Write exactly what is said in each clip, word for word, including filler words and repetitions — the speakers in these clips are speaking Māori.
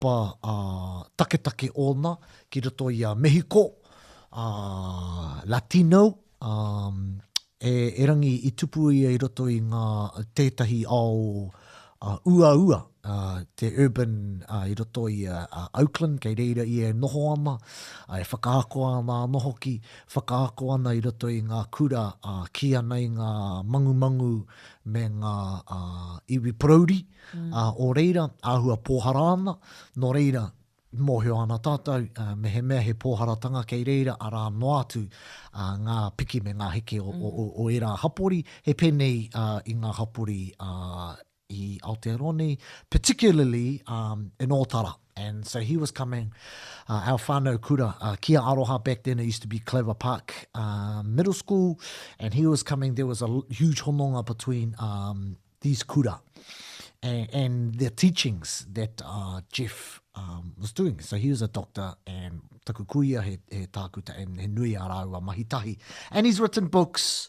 pa uh, taketake ona ki roto i a Mexico, uh, Latino, um, e, e rangi i tupu ia i roto i ngā tētahi au uh, ua ua. Uh, te urban uh, i roto i uh, uh, Auckland, kei reira i e noho ana, uh, e whakaako ana noho ki, whakaako ana i roto i ngā kura, uh, kia nei ngā mangu mangu me ngā uh, iwi prauri, mm. uh, o reira, āhua pōhara ana, no reira, mōhio ana tātou, uh, me he mea he pōharatanga kei reira, ara no atu uh, ngā piki me ngā heke o, mm. o, o, o era hapori, he penei uh, i ngā hapori uh, i Aotearoa, particularly um, in Otara. And so he was coming, uh, our whānau kura, uh, Kia Aroha, back then it used to be Clover Park uh, Middle School, and he was coming, there was a l- huge hononga between um, these kura and, and the teachings that uh, Jeff um, was doing. So he was a doctor, and taku kuia he, he tākuta, and he nui a rāua mahitahi. And he's written books,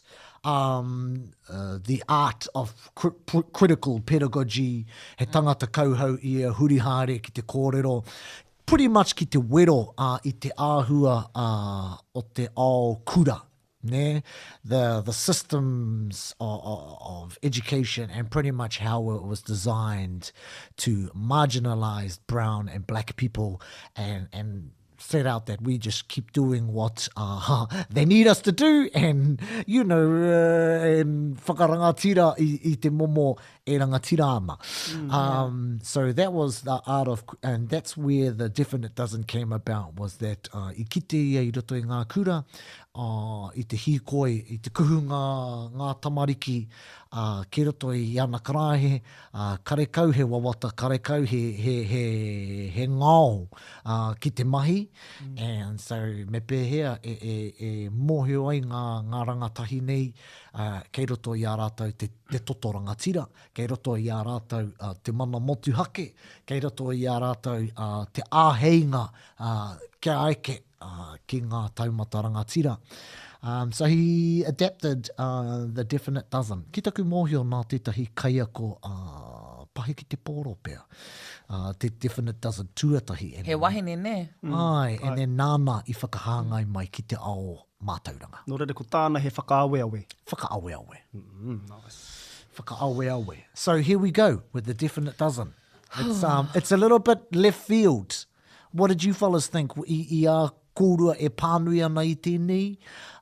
Um, uh, the art of cr- pr- critical pedagogy, he tangata kauhau i a hurihare ki te kōrero, pretty much ki te wero uh, i te āhua uh, o te ao kura, ne? The, the systems of, of education and pretty much how it was designed to marginalize brown and black people and, and set out that we just keep doing what uh, they need us to do, and, you know, uh, and whakarangatira i, i te momo e rangatira ama. Mm, um, yeah. So that was the art of, and that's where the definite dozen came about, was that uh, i kite ia i roto i ngā kura, uh, i te hikoi, i te kuhu ngā, ngā tamariki, uh, ke roto i ana karahe, uh, karekau he wawata, karekau he, he, he, he ngāo uh, ki te mahi, mm. and so me pēhea e, e, e mōhio ai ngā, ngā rangatahi nei, uh, kei roto i a rātou te, te toto rangatira, kei roto i a rātou uh, te mana motuhake, kei roto i a rātou uh, te āheinga uh, kia aike uh, ki ngā taumata rangatira. Um, so he adapted uh, the definite dozen. Ki taku mōhio nā tētahi kaiako uh, pahi ki te pōro pēr. Uh, te definite dozen tuatahi. He wahine ne. Mm. Ai, and then nāna i whakahāngai mai ki te ao mātauranga. No reire ko tāna he whakaaweawe. Whakaaweawe. Mm, nice. Whakaaweawe. So here we go with the definite dozen. It's, um, it's a little bit left field. What did you fellas think? I, i a kōrua e pānui ana i tēnei?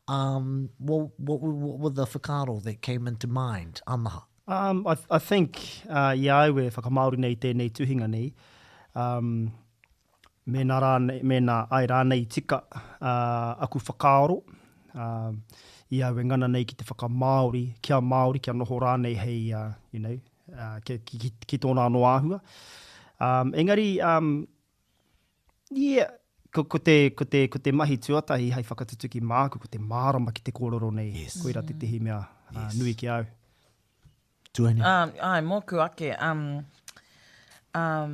Um, what, what, what were the whakaro that came into mind? Anaha. Um, I, I think uh, i auwe whakamauri nei tēnei tuhinga nei. Um, me nā rāne, me nā ai rānei tika uh, aku whakaaro. Um, i auwe ngana nei ki te whakamauri, kia Māori, kia noho rānei hei, uh, you know, uh, ki, ki, ki tōna anō āhua. Um, engari, um, yeah, Ko, ko, te, ko, te, ko te mahi tuatahi hei whakatutuki māku, ko te mārama ki te kōrero nei. Yes. Koira te tehi mea uh, yes. nui ki au. Tuani. Um, ai, mōku ake. Um, um,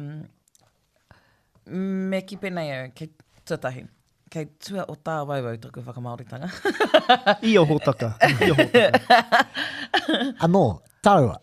me ki penei au, kei tuatahi. Kei tua o tā wauau taku whakamauritanga. Io hōtaka. Io hōtaka. Anō, taua.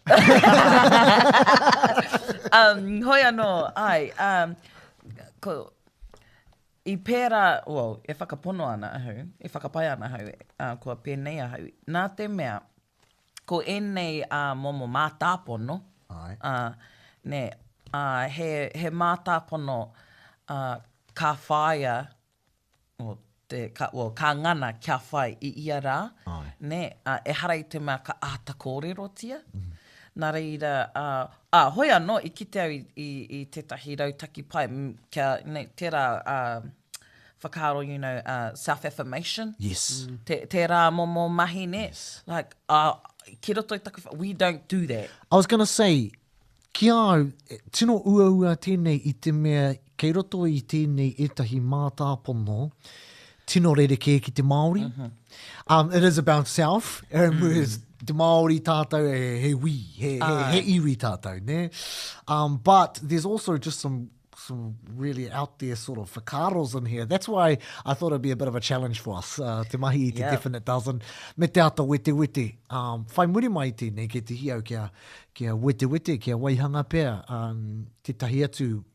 um, hoi anō, ai. Um, ko, I pēra, well, e whakapono ana ahau, e whakapai ana ahau, uh, kua pēnei ahau. Nā te mea, ko enei uh, momo mātāpono, uh, ne, uh, he, he mātāpono uh, ka whaia, o te, ka, well, ka ngana kia whai i ia rā, ne, uh, e hara i te mea ka āta kōrero tia. Mm. Nā reira, uh, ah, hoi anō, i kite au i, i, i tētahi rautaki pai, kia, ne, tērā uh, whakaro, you know, uh, self-affirmation. Yes. Mm. Te, te rā momo mahi ne. Yes. Like, uh, ki roto i taku, we don't do that. I was going to say, ki au, tino ua ua tēnei i te mea, kei roto i tēnei etahi mātāpono, tino rereke ki te Māori. Mm-hmm. Um, it is about self, um, mm. te Māori tātou e he wi, he, uh, he, he iwi tātou, ne? Um, but there's also just some some really out there sort of whakaros in here. That's why I thought it'd be a bit of a challenge for us. Uh, te mahi i te yeah. definite dozen. Me te ata wete wete. Um, whai muri mai tēnei ke te hiau kia, kia wete wete, kia waihanga pēr. Um, te tahi atu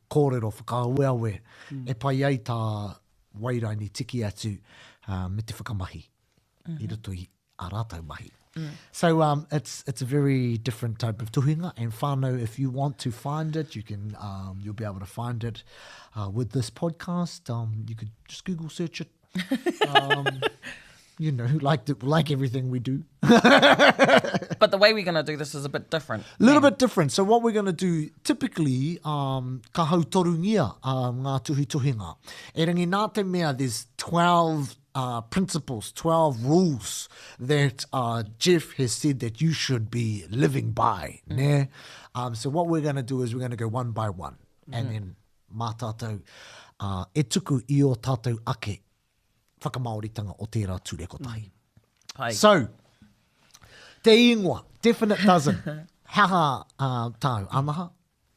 kōrero whakaaweawe mm. e pai ai tā wairaini tiki atu uh, me te whakamahi mm-hmm. i roto i a rātau mahi. Mm. So um, it's it's a very different type of tuhinga, and whānau, if you want to find it, you can um, you'll be able to find it uh, with this podcast. Um, you could just Google search it. Um, you know, like the, like everything we do. But the way we're going to do this is a bit different. A little yeah. bit different. So what we're going to do, typically, um, ka hau torungia uh, ngā tuhi tuhinga. E rangi nā te mea, there's twelve uh, principles, twelve rules that uh, Jeff has said that you should be living by. Mm. Ne? Um, so what we're going to do is we're going to go one by one. Mm. And then mā tātou, uh, e tuku i o tātou ake whakamaoritanga o tērā ture kotahi. Mm. So, te ingoa, definite dozen. Haha uh, tau, anaha?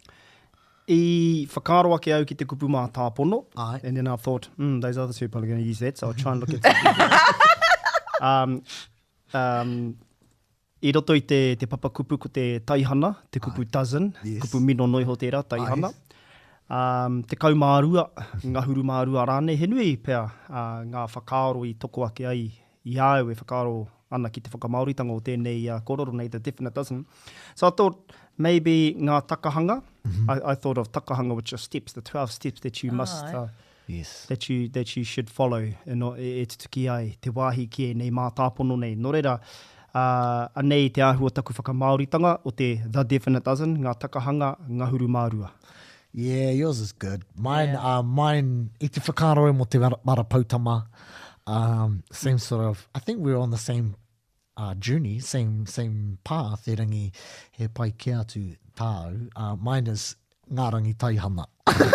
I whakaro ake au ki te kupu mā tāpono. Ai. And then I thought, hmm, those other two are probably going to use that, so I'll try and look at something. um, um, I roto i te, te papa kupu ko te taihana, te kupu Ai. Dozen, yes. Kupu mino noi ho tērā, taihana. Ai. Um, te kaumārua, ngā huru mārua rāne, he nui pēr uh, ngā whakaaro i toko ake ai i au e whakaaro ana ki te whakamauritanga o tēnei uh, kororo nei, the definite dozen. So I thought maybe ngā takahanga, mm-hmm. I, I thought of takahanga, which are steps, the twelve steps that you oh, must, uh, yes. that you that you should follow e, no, e, e tutuki ai, te wāhi ki e nei mā tāpono nei. Nō reira, uh, anei te āhua taku whakamauritanga o te the definite dozen, ngā takahanga, ngā huru mārua. Yeah, yours is good. Mine, Yeah. uh, mine, i te whakaroe mo te marapautama, um, same sort of, I think we're on the same uh, journey, same same path, e rangi he pai ke atu tāu. Uh, mine is ngā rangi taihana.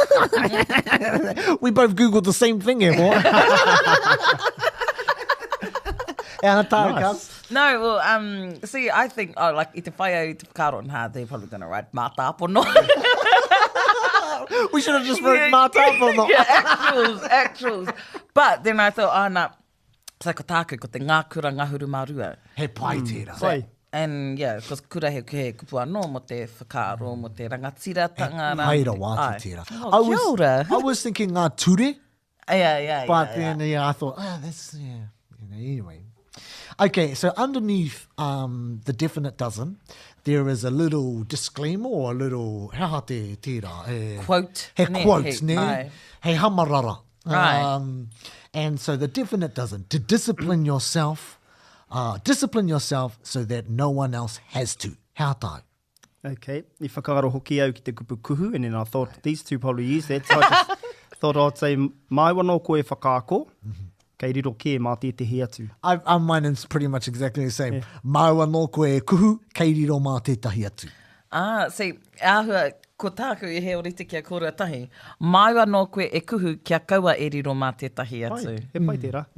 We both Googled the same thing here, boy. Ana tāu, Nice. Cubs? No, well, um, see, I think, oh, like, i te whai au te whakaro and hā, they're probably going to write mā tāpono. We should have just wrote mā tāpono. Yeah, actuals, actuals. But then I thought, oh, nā, so ko tāku, ko te ngā kura ngā huru mārua. He pai tērā. Pai. And yeah, because kura he, he kupu anō mo te whakaaro, mo te rangatiratanga. Haira wā Ai. te tērā. Oh, I kia was, ora. I was thinking ngā ture, Yeah, yeah, but yeah, then yeah, I thought, oh, that's, yeah, you know, anyway. Okay, so underneath um, the definite dozen, there is a little disclaimer or a little, how te tērā? E, Quote. He Ne, quote, he- ne? ai. He hamarara. Right. Um, and so the definite dozen, to discipline yourself, uh, discipline yourself so that no one else has to. How tai? Okay, I whakaaro hoki au ki te kupu kuhu, and then I thought these two probably use that, so I just thought I'd say, mai wano koe whakaako, kei riro ke mā tētahi atu. I, I, mine is pretty much exactly the same. Yeah. Maua no koe kuhu, kei riro mā tētahi atu. Ah, see, āhua, ko tāku i he orite kia kōrua tahi, maiwa no koe e kuhu kia kaua e riro mā tētahi atu. Pai, he pai tērā.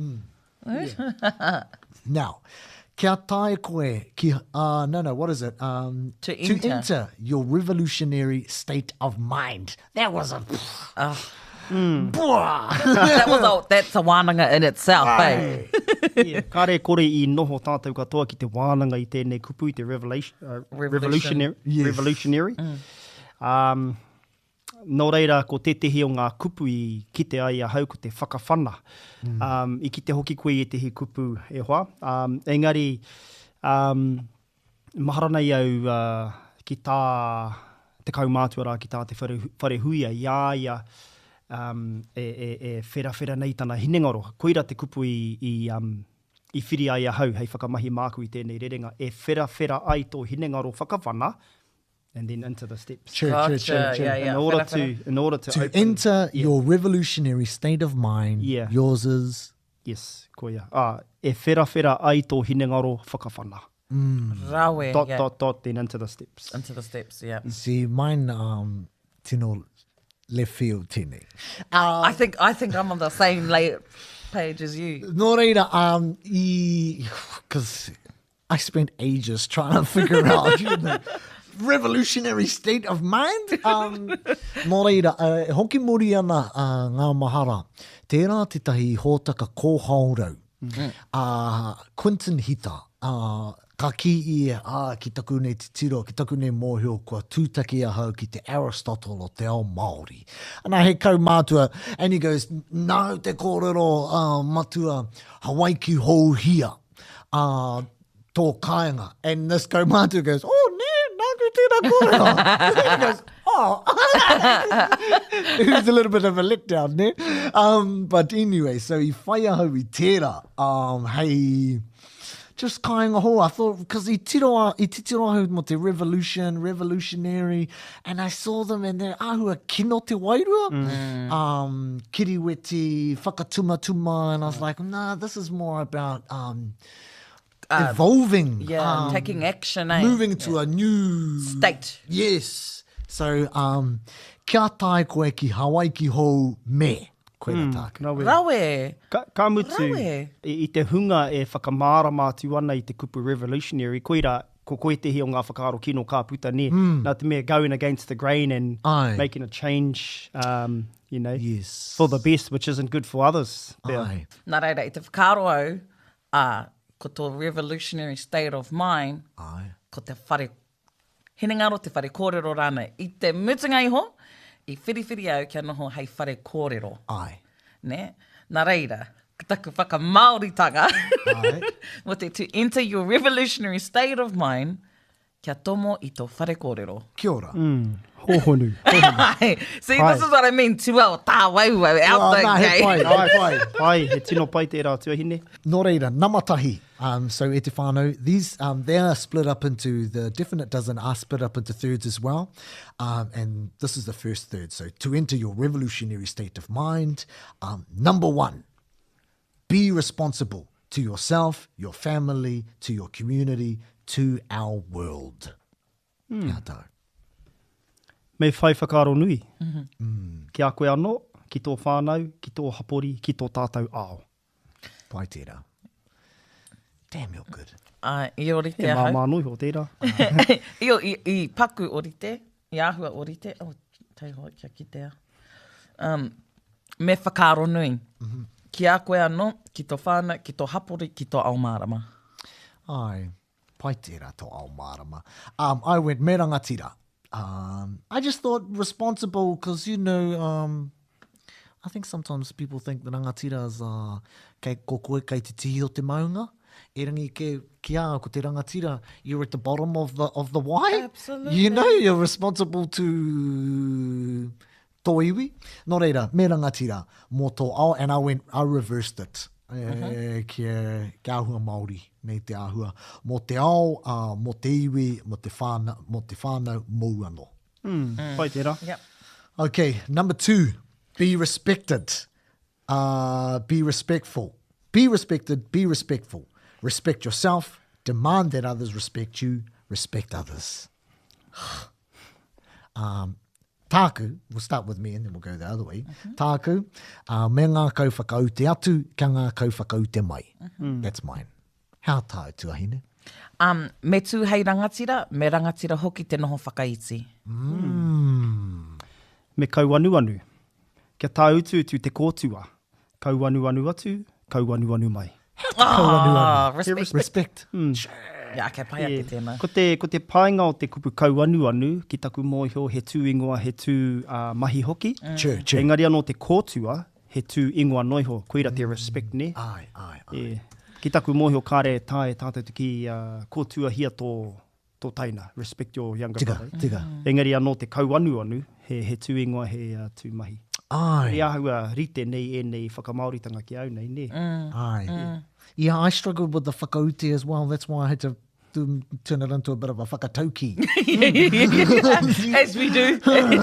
Now, kia tae koe, ki, uh, no, no, what is it? Um, To to enter. enter your revolutionary state of mind. That was a... Ah, Bwah! that was a, that's a wānanga in itself, eh? Yeah. Kare kore i noho tātou katoa ki te wānanga i tēnei kupu, i te revelation, uh, Revolution. revolutionary. Yes. revolutionary. Um, nō reira, ko tētehi o ngā kupu i kite ai a hau ko te whakawhana. Um, I kite hoki koe i te hi kupu e hoa. Um, engari, um, mahara nei au uh, ki tā te kaumātua rā ki tā te whare, whare huia, ia ia, um, e, e, e whera whera nei tana hinengaro. Koira te kupu i, i, um, i whiri ai a hau, hei whakamahi māku i tēnei rerenga. E whera whera ai tō hinengaro whakawhana, and then into the steps. True, true, true, Gotcha, true. yeah, yeah. In order Whera, to, whera. in order to, To open, enter yeah. your revolutionary state of mind, Yeah. yours is... Yes, ko ia. Ah, e whera whera ai tō hinengaro whakawhana. Rawe, Dot, yeah. dot, dot, then into the steps. Into the steps, yeah. See, mine, um, tino left field tēnei. I think I think I'm on the same lay page as you. Nō reira, um, i... Because I spent ages trying to figure out, you know, revolutionary state of mind. Um, nō reira, uh, hoki muri ana uh, ngā mahara, tērā tētahi hōtaka kōhaurau, mm. uh, Quentin Hita, uh, ka ki i e, ah, ki taku nei te tiro, ki taku nei mōhio, kua tūtaki a hau ki te Aristotle o te ao Māori. And I hei kau mātua, and he goes, no, te kōrero uh, matua, Hawaii ki hou hia, uh, tō kāinga. And this kau mātua goes, oh, ne, nāku tēnā kōrero. He goes, oh. It was a little bit of a letdown, ne? Um, but anyway, so i whai ahau i tērā, um, hei, just kāinga ho, I thought, because i tiro, i titiro ahau mo te revolution, revolutionary, and I saw them and they're ahua kino te wairua, mm. um, kiriweti, whakatumatuma, and I was like, nah, this is more about um, uh, evolving. Yeah, um, taking action, eh? Moving to yeah. a new... state. Yes. So, um, kia tai koe ki Hawaii ki hou me, koe mm, tāku. Rawe. Rawe. Ka, ka mutu, Rawe. I, i te hunga e whakamārama atu ana i te kupu revolutionary, koira, ko koe te hi o ngā whakaaro kino ka puta ne, mm. nā te mea going against the grain and Aye. making a change, um, you know, Yes. for the best, which isn't good for others. Ai. Nā reira, i te whakaaro au, uh, ko tō revolutionary state of mind, Ai. ko te whare, hinengaro te whare kōrero rana. I te mutunga iho, i whiriwhiri au kia noho hei whare kōrero. Ai. Ne? Nā reira, ka taku whaka Māoritanga, Ai. mo te to enter your revolutionary state of mind, kia tomo i tō whare kōrero. Kia ora. Mm. Hohonu. Hohonu. See, Hai. this is what I mean, tu au tā wauau, out Oh, the nā, he gate. pai, he pai. Pai, he tino pai te rā tuahine. Nō reira, namatahi. Um, so e te whānau, these, um, they are split up into, the definite dozen are split up into thirds as well. Um, and this is the first third. So to enter your revolutionary state of mind, um, number one, be responsible to yourself, your family, to your community, to our world. Mm. Kia tau. Me whai whakaaro nui. Mm-hmm. Mm. Ki a koe anō, ki tō whānau, ki tō hapori, ki tō tātou ao. Pai tērā. Damn, you're good. Uh, I orite He mā ahau. mānui ho tērā. I, o, i, I paku orite, i āhua orite, oh, tei hoa kia kitea. Um, me whakaaro nui. Mm-hmm. Ki a koe anō, ki tō whāna, ki tō hapori, ki tō aomārama. Ai, pai tērā tō ao mārama. Um, I went me rangatira. Um, I just thought responsible because, you know, um, I think sometimes people think that rangatira is uh, kei kokoe kei te tihi o te maunga. E rangi ke, ki a, ko te rangatira, you're at the bottom of the of the why. Absolutely. You know, you're responsible to tō iwi. Nō reira, me rangatira, mō tō ao, and I went, I reversed it. Uh-huh. E, kia, kia ahua Māori, nei te ahua. Mō te ao, uh, mō te iwi, mō te whānau, mō te whānau, mō anō. Mm. Mm. Pai tērā. Yep. Okay, number two, be respected. Uh, be respectful. Be respected, be respectful. Respect yourself, demand that others respect you, respect others. um, tāku, we'll start with me and then we'll go the other way. Mm-hmm. Tāku, uh, me ngā kau whakaute atu, kia ngā kau whakaute mai. Mm-hmm. That's mine. How tāu tuahine? Um, me tū hei rangatira, me rangatira hoki te noho whakaiti. Mm. Me kau anu anu. Kia tā utu utu te kōtua. Kau anu anu atu, kau anu anu mai. Ah, respect. Respect. Respect. Mm. Ja, kei pai ake tēnā. Ko te, ko te painga o te kupu kau anu anu, ki taku mōhio he tū ingoa, he tū uh, mahi hoki. Mm. True, true. Engari anō te kōtua, he tū ingoa noiho, koira te respect ne. Ai, ai, ai. E, ki taku mōhio kāre tāe tātou te ki uh, kōtua hia tō, tō taina. Respect your younger Tika, brother. tika. Engari anō te kau anu anu, he, he tū ingoa, he uh, tū mahi. Ai. E ahua rite nei e nei whakamauritanga ki au nei, ne? Mm. Ai. Mm. Yeah, I struggled with the whakaute as well. That's why I had to do, turn it into a bit of a whakatauki. As we do.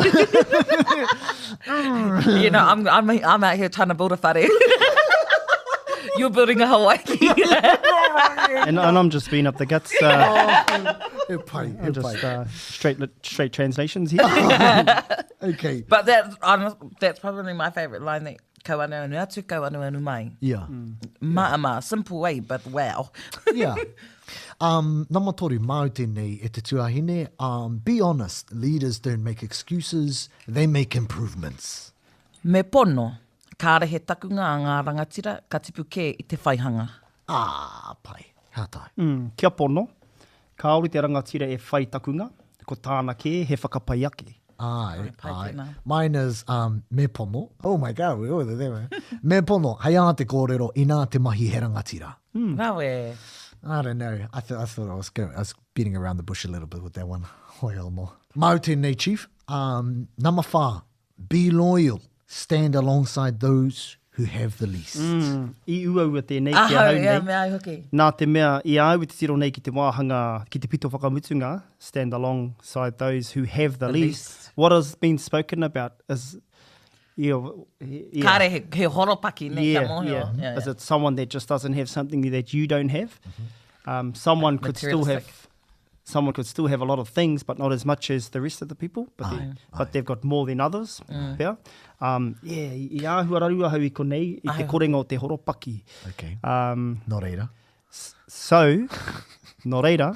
You know, I'm, I'm, I'm out here trying to build a whare. You're building a Hawaii. and, and I'm just being up the guts. Uh, E pai, e I'm just pai. uh, straight straight translations here. Okay. But that, honest, that's probably my favourite line, that kau anu anu atu, kau anu anu mai. Yeah. Ma'ama, simple way, but wow. Yeah. Um, namatori mau tēnei e te tuahine. Um, be honest. Leaders don't make excuses. They make improvements. Me pono, kāre he takunga a ngā rangatira, ka tipu kē i te whaihanga. Ah, pai. How tai. Mm, kia pono. Kāore te rangatira e whai takunga, ko tāna ke he whakapai ake. Ai, pai ai. tēnā. Mine is um, me pono. Oh my god, we're over there. Me pono, hei ana te kōrero, ina te mahi he rangatira. Rawe. I don't know. I, th- I thought I was going, I was beating around the bush a little bit with that one. Hoi almo. Mau tēnei, Chief. Um, number four, be loyal. Stand alongside those who have the least. Mm. I ua ua tēnei ki Aho, a hau ia, nei. me ai hoki. Nā te mea, i au i te tiro nei ki te wāhanga, ki te pito whakamutunga, stand alongside those who have the, The least. least. What has been spoken about is, yeah, yeah, Kāre he, he horopaki nei yeah, kia mohio. yeah. Yeah, Is yeah. it someone that just doesn't have something that you don't have? Um, someone could still have, Materialistic. someone could still have a lot of things, but not as much as the rest of the people. But, they, Aye, but they've got more than others. Mm. Yeah. Um, yeah, i āhua rarua hau i konei, i te Ai. korenga o te horopaki. Okay. Um, Nō reira. So, nō reira,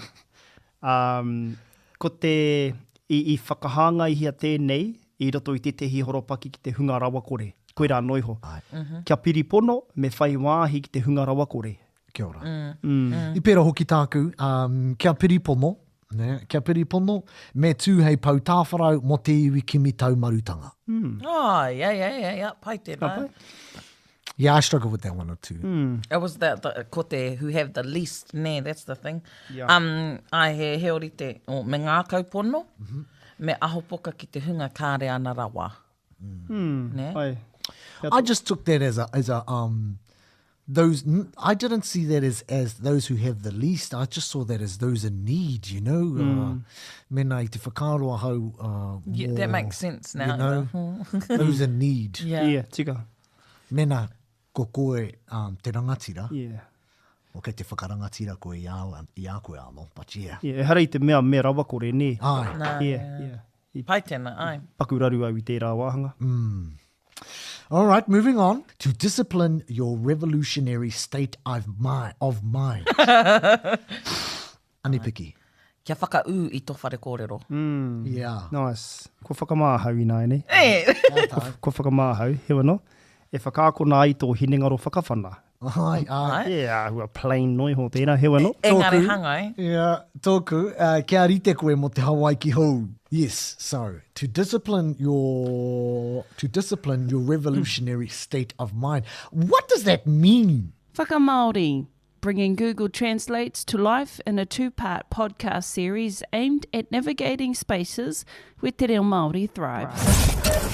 um, ko te i, i whakahanga i hia tēnei, i roto i te tehi horopaki ki te hunga rawa kore. Koe rā noiho. Ai. Kia piri pono, me whai wāhi ki te hunga rawa kore. Kia ora. Mm. Mm. I pēra hoki tāku, um, kia piri pono, ne? Kia piri pono, me tū hei pau tāwharau mo te iwi kimi tau marutanga. Oh, yeah, yeah, yeah, yeah. Pai tēnā. pai. Yeah, I struggle with that one or two. Mm. It was the, the ko te who have the least, ne, that's the thing. Yeah. Um, ai he he ori te, o, me ngā kaupono, mm-hmm. me aho poka ki te hunga kāre ana rawa. Mm. Ne? Ai. I just took that as a, as a, um, those, n- I didn't see that as, as those who have the least. I just saw that as those in need, you know. Uh, mena i te whakaroa hau, uh, Yeah, more, that makes sense now. You know, those in need. Yeah. Yeah, tika. Mena, ko koe um, te rangatira, Yeah. o kei te whakarangatira koe i a, i a koe anō, but yeah. Yeah, harei te mea me rawa kore ne. Ai. Nā, Yeah, yeah. I Pai tēnā, ai. paku raru au i tērā wāhanga. Mm. All right, moving on. To discipline your revolutionary state of mind. Of mind. Anipiki. Kia whakau i tō whare kōrero. Mm. Yeah. Nice. Ko whakamāhau i nai nei. Eh! Ko whakamāhau, hewa no? E whakaakona ai tō hinengaro whakawhana. Ai, ai. Yeah, hua plain noiho tēnā, hewa no? Engari hangai. Yeah, tōku, uh, kia rite koe mo te Hawaii ki hou. Yes, so to discipline your to discipline your revolutionary state of mind. What does that mean? Whakamaori, bringing Google Translates to life in a two-part podcast series aimed at navigating spaces where te reo Māori thrives.